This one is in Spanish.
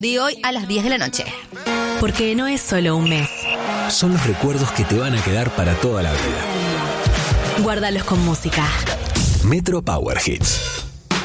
de hoy a las 10 de la noche. Porque no es solo un mes. Son los recuerdos que te van a quedar para toda la vida. Guárdalos con música. Metro Power Hits.